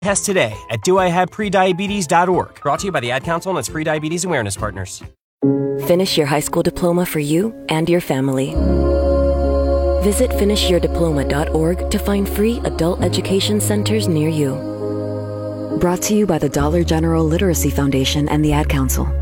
Test today at doihaveprediabetes.org. Brought to you by the Ad Council and its Prediabetes Awareness Partners. Finish your high school diploma for you and your family. Visit finishyourdiploma.org to find free adult education centers near you. Brought to you by the Dollar General Literacy Foundation and the Ad Council.